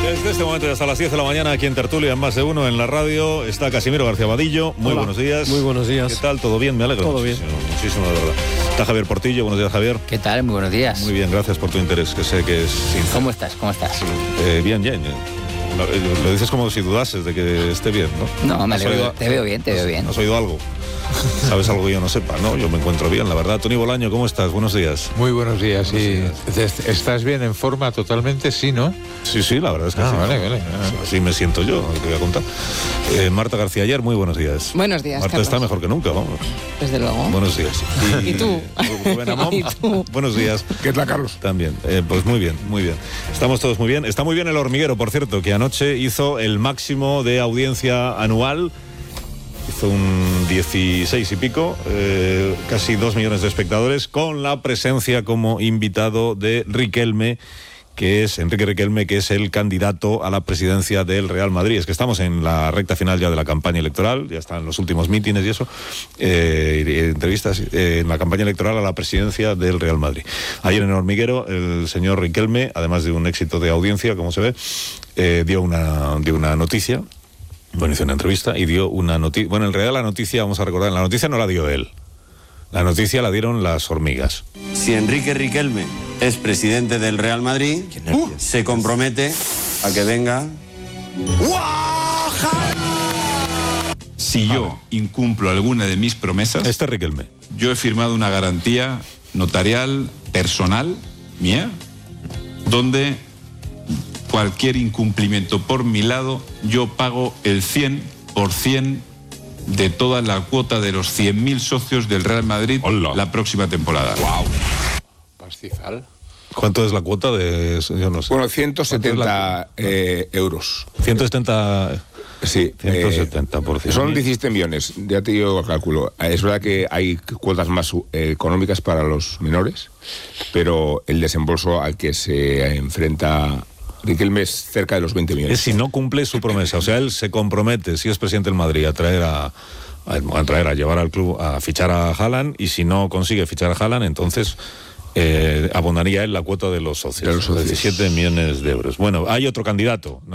Desde este momento y hasta las 10 de la mañana, aquí en Tertulia, en Más de Uno, en la radio, está Casimiro García Vadillo. Muy buenos días. Muy buenos días. ¿Qué tal? ¿Todo bien? Me alegro. Todo bien. Muchísimo, de verdad. Está Javier Portillo. Buenos días, Javier. ¿Qué tal? Muy buenos días. Muy bien, gracias por tu interés, que sé que es sincero. ¿Cómo estás? Bien. Lo dices como si dudases de que esté bien, ¿no? No, me alegro. Te veo bien. ¿Has oído algo? ¿Sabes algo que yo no sepa? No, yo me encuentro bien, la verdad. Tony Bolaño, ¿cómo estás? Buenos días. Muy buenos días. Sí. ¿Estás bien en forma totalmente? Sí, ¿no? Sí, la verdad es que sí. Vale. Así me siento yo, te voy a contar. Marta García Ayer, muy buenos días. Buenos días, Marta Carlos. Está mejor que nunca, vamos. Desde luego. Buenos días. ¿Y tú? Rubén Amón, ¿Y tú? buenos días. ¿Qué tal, Carlos? También, pues muy bien. Estamos todos muy bien. Está muy bien El Hormiguero, por cierto, que anoche hizo el máximo de audiencia anual. Hizo un 16 y pico, casi 2 millones de espectadores, con la presencia como invitado de Enrique Riquelme, que es el candidato a la presidencia del Real Madrid. Es que estamos en la recta final ya de la campaña electoral, ya están los últimos mítines y eso, entrevistas en la campaña electoral a la presidencia del Real Madrid. Ayer en El Hormiguero, el señor Riquelme, además de un éxito de audiencia, como se ve, dio una noticia. Bueno, hizo una entrevista y dio una noticia. Bueno, en realidad la noticia, vamos a recordar, la noticia no la dio él. La noticia la dieron las hormigas. Si Enrique Riquelme es presidente del Real Madrid, se compromete a que venga. Si yo incumplo alguna de mis promesas, Riquelme. Yo he firmado una garantía notarial personal mía, donde cualquier incumplimiento por mi lado, yo pago el 100% de toda la cuota de los 100.000 socios del Real Madrid. ¡Hola! La próxima temporada. ¡Wow! Pastizal. ¿Cuánto es la cuota de...? Yo no sé. Bueno, 170 euros. 170... Sí. 170%. Son 17 millones, ya te digo el cálculo. Es verdad que hay cuotas más económicas para los menores, pero el desembolso al que se enfrenta Riquelme es cerca de los 20 millones. Es si no cumple su promesa. O sea, él se compromete, si es presidente del Madrid, a llevar al club, a fichar a Haaland, y si no consigue fichar a Haaland, entonces abonaría él la cuota de los socios. 17 millones de euros. Bueno, hay otro candidato.